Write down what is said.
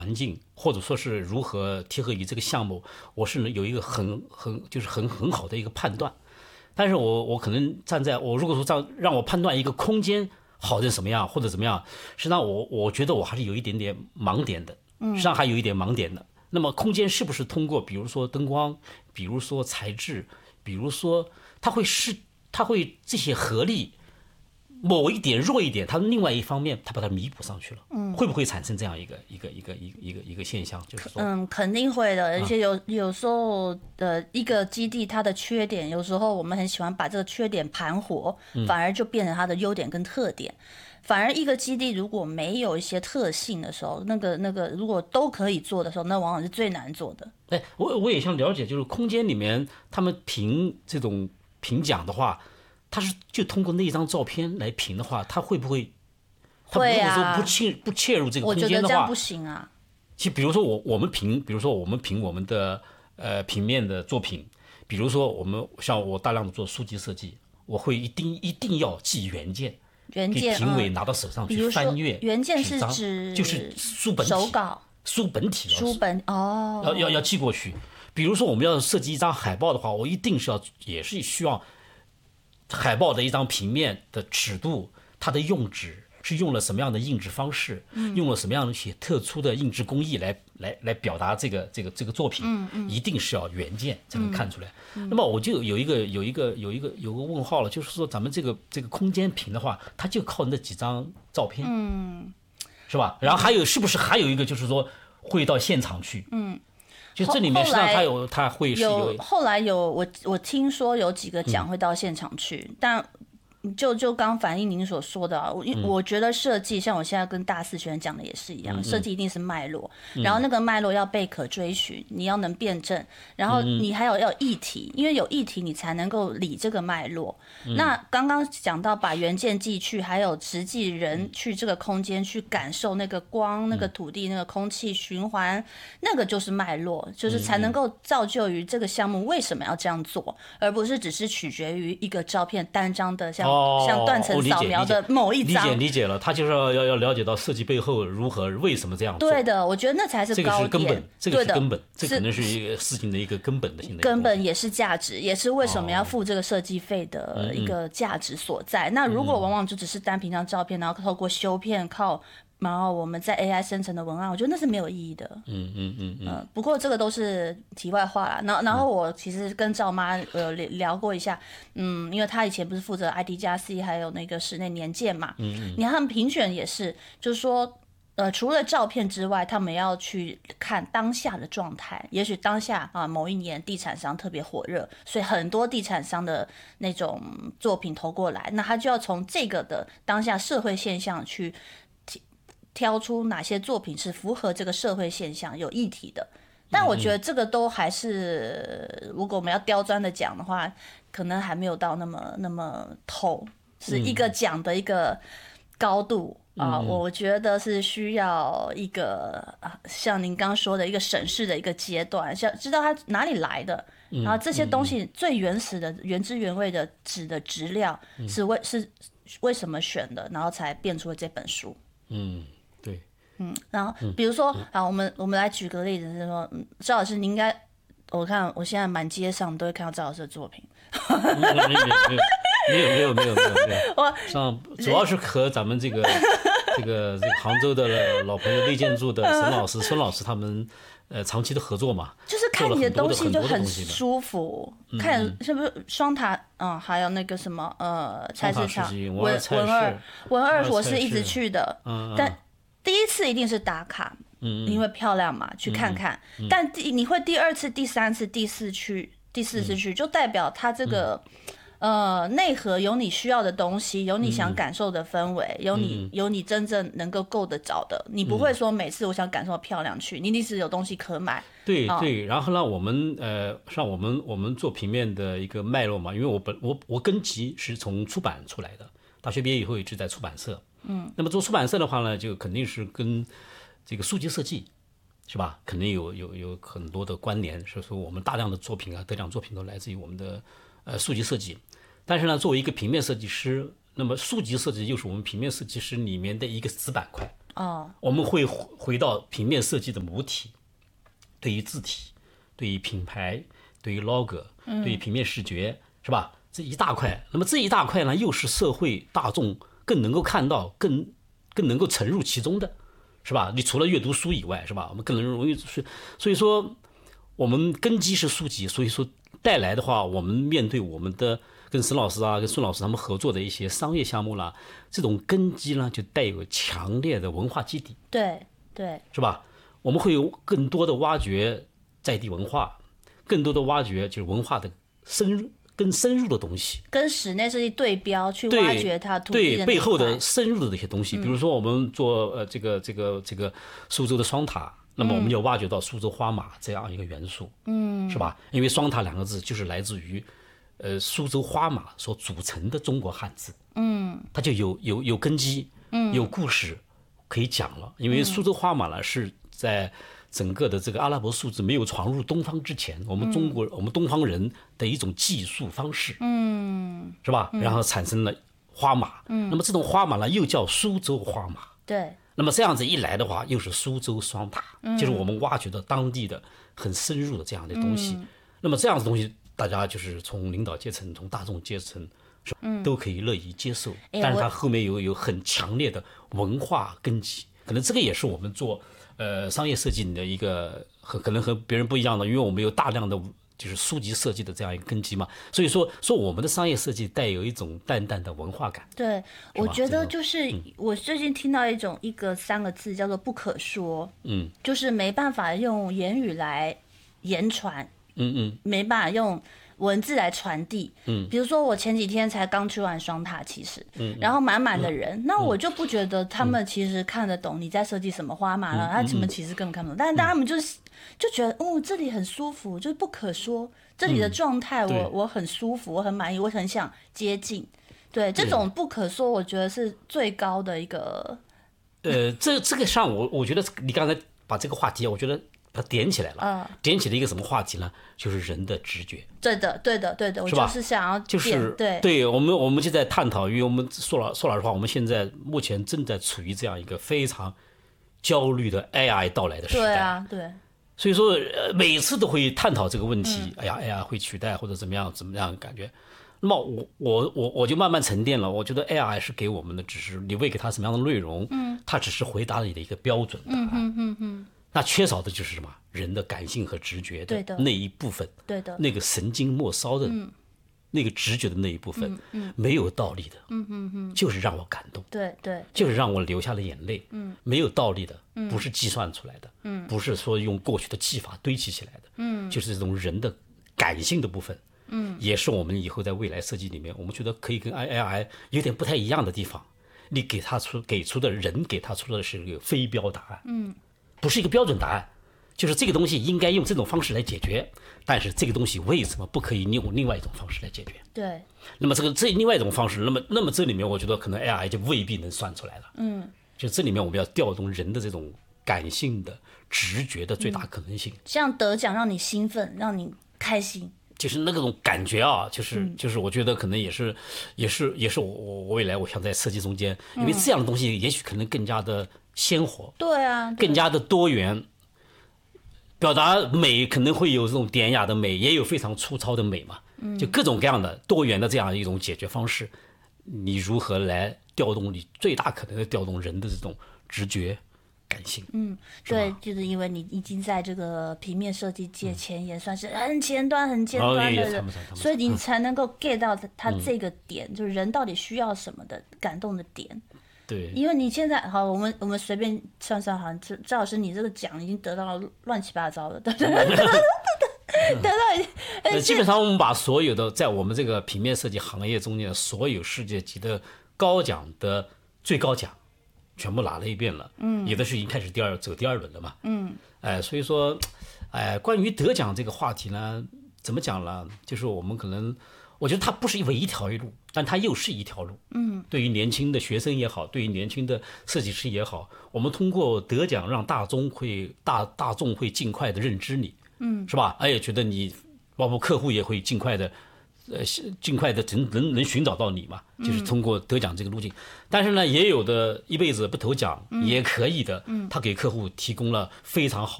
环境，或者说是如何贴合于这个项目，我是有一个很好的一个判断。但是我可能站在我如果说这样让我判断一个空间好是什么样或者怎么样，实际上我觉得我还是有一点点盲点的，实际上还有一点盲点的。那么空间是不是通过比如说灯光，比如说材质，比如说它会这些合力，某一点弱一点，它另外一方面它把它弥补上去了，会不会产生这样一个现象？就是说， 肯定会的，而且有时候的一个基地它的缺点，有时候我们很喜欢把这个缺点盘活，反而就变成它的优点跟特点。反而一个基地如果没有一些特性的时候，那个如果都可以做的时候，那往往是最难做的。 哎，我也想了解，就是空间里面他们评这种评奖的话，他是就通过那一张照片来评的话，他会不会？他如果说不切入这个空间的话， 我觉得这样不行啊。 其实比如说我们评，比如说我们评我们的平面的作品，比如说像我大量的做书籍设计，我会一定要寄原件。给评委拿到手上去翻阅， 原件是指就是书本体、 手稿、 书本体、 书本哦， 要寄过去。比如说我们要设计一张海报的话，我一定是也是需要海报的一张平面的尺度，它的用纸是用了什么样的印制方式，用了什么样的一些特殊的印制工艺来表达这个作品，一定是要原件才能看出来。那么我就有个问号了，就是说咱们这个空间屏的话，它就靠那几张照片，是吧？然后是不是还有一个就是说会到现场去？就这里面实际上它会是后来我听说有几个奖会到现场去，但。就刚反映您所说的啊，我觉得设计像我现在跟大四学生讲的也是一样，设计一定是脉络，然后那个脉络要被可追寻，你要能辩证，然后你还要议题，因为有议题你才能够理这个脉络。那刚刚讲到把原件寄去，还有实际人去这个空间去感受那个光、那个土地、那个空气循环，那个就是脉络，就是才能够造就于这个项目为什么要这样做，而不是只是取决于一个照片单张的像断层扫描的某一张， 理解了，他就是要了解到设计背后为什么这样做。 对的，我觉得那才是高点， 这个是根本，这可能是一个事情的一个根本的性的根本也是价值，也是为什么要付这个设计费的一个价值所在。那如果往往就只是单凭张照片，然后透过修片然后我们在 AI 生成的文案，我觉得那是没有意义的。不过这个都是题外话啦。然后我其实跟赵妈聊过一下，因为她以前不是负责 ID+C 还有那个室内年鉴嘛，你看他们评选也是，就是说。除了照片之外，他们要去看当下的状态。也许当下某一年地产商特别火热，所以很多地产商的那种作品投过来，那他就要从这个的当下社会现象去挑出哪些作品是符合这个社会现象有议题的。但我觉得这个都还是，如果我们要刁钻的讲的话，可能还没有到那么透，是一个讲的一个高度。我觉得是需要一个像您刚说的一个审视的一个阶段，想知道它哪里来的，然后这些东西最原始的、原汁原味的纸的质料是为什么选的，然后才变出了这本书。 对， 然后比如说我们来举个例子，是说赵老师，你应该我看我现在满街上都会看到赵老师的作品。 没有，上主要是和咱们这个杭州的老朋友内建筑的沈老师、孙老师他们长期的合作嘛， 就是看你的东西就很舒服，看是不是双塔还有那个什么菜市场文二我是一直去的，但第一次一定是打卡，因为漂亮嘛，去看看，但你会第二次、第三次、第四次去，就代表它这个。内核有你需要的东西，有你想感受的氛围，有你真正能够够得着的。你不会说每次我想感受漂亮去，你一直有东西可买。 对，然后呢，我们像我们做平面的一个脉络嘛，因为我根基是从出版出来的，大学毕业以后一直在出版社。那么做出版社的话呢，就肯定是跟这个书籍设计。是吧？肯定有很多的关联，所以说我们大量的作品得奖作品都来自于我们的书籍设计。但是呢，作为一个平面设计师，那么书籍设计又是我们平面设计师里面的一个子板块。 我们会回到平面设计的母体，对于字体，对于品牌，对于 logo，对于平面视觉，是吧？这一大块，那么这一大块呢，又是社会大众更能够看到、更能够沉入其中的，是吧？你除了阅读书以外，是吧？我们更容易是，所以说我们根基是书籍，所以说带来的话，我们面对我们的跟沈老师啊、跟孙老师他们合作的一些商业项目啦，这种根基呢，就带有强烈的文化基底， 对， 是吧？我们会有更多的挖掘在地文化，更多的挖掘就是文化的更深入的东西， 跟室内设计对标，去挖掘它土地的对背后的深入的这些东西。比如说我们做这个苏州的双塔，那么我们要挖掘到苏州花马这样一个元素，是吧？因为双塔两个字就是来自于苏州花马所组成的中国汉字，它就有根基，有故事可以讲了。因为苏州花马呢是在整个的这个阿拉伯数字没有传入东方之前，我们东方人的一种计数方式，是吧？然后产生了花马，那么这种花马呢又叫苏州花马， 对。 那么这样子一来的话，又是苏州双塔，就是我们挖掘到当地的很深入的这样的东西。那么这样子东西，大家就是从领导阶层、从大众阶层，都可以乐意接受。但是它后面有很强烈的文化根基，可能这个也是我们做商业设计的一个可能和别人不一样的，因为我们有大量的就是书籍设计的这样一个根基嘛，所以说我们的商业设计带有一种淡淡的文化感。 对，我觉得就是我最近听到一个3个字叫做不可说，就是没办法用言语来言传，没办法用文字来传递，比如说我前几天才刚去完双塔，其实，然后满满的人，那我就不觉得他们其实看得懂你在设计什么花马了，他们其实根本看不懂，但是他们就觉得这里很舒服，就是不可说，这里的状态我很舒服，我很满意，我很想接近，对，这种不可说，我觉得是最高的一个。 这个上我觉得你刚才把这个话题，我觉得把它点起来了，点起了一个什么话题呢？就是人的直觉。 对的，我就是想要就是对我们就在探讨，因为我们说老实话，我们现在目前正在处于这样一个非常焦虑的 AI 到来的时代。 对啊，对。 所以说每次都会探讨这个问题，哎呀，AI 会取代或者怎么样的感觉。那么我就慢慢沉淀了，我觉得 AI 是给我们的只是你喂给它什么样的内容，它只是回答你的一个标准答案。那缺少的就是什么？人的感性和直觉的那一部分， 对的， 那个神经末梢的，那个直觉的那一部分，没有道理的，就是让我感动， 对， 就是让我流下了眼泪，没有道理的，不是计算出来的，不是说用过去的技法堆砌起来的，就是这种人的感性的部分，也是我们以后在未来设计里面，我们觉得可以跟 AI 有点不太一样的地方。你给出的人给他出的是一个非标答案，不是一个标准答案，就是这个东西应该用这种方式来解决，但是这个东西为什么不可以用另外一种方式来解决？ 对。 那么这另外一种方式，那么这里面我觉得可能 AI 就未必能算出来了。就这里面我们要调动人的这种感性的直觉的最大可能性。 像得奖让你兴奋，让你开心。 就是那种感觉啊，就是我觉得可能也是我未来我想在设计中间，因为这样的东西也许可能更加的鲜活， 对啊， 更加的多元，表达美可能会有这种典雅的美，也有非常粗糙的美嘛，就各种各样的多元的这样一种解决方式，你如何来调动你最大可能的调动人的这种直觉？感性， 对，就是因为你已经在这个平面设计界前沿，算是很前端的人，所以你才能够 get 到他这个点，就是人到底需要什么的感动的点。 对， 因为你现在好，我们随便算算，好像赵老师你这个奖已经得到了乱七八糟的，对。得到基本上我们把所有的在我们这个平面设计行业中间所有世界级的高奖的最高奖。全部拿了一遍了，有的是已经开始走第二轮了嘛，所以说，关于得奖这个话题呢，怎么讲呢？就是我们可能，我觉得它不是唯一一条路，但它又是一条路，对于年轻的学生也好，对于年轻的设计师也好，我们通过得奖让大众会尽快的认知你，是吧？也觉得你，包括客户也会尽快的尽快的能寻找到你嘛，就是通过得奖这个路径。但是呢，也有的一辈子不投奖也可以的，他给客户提供了非常好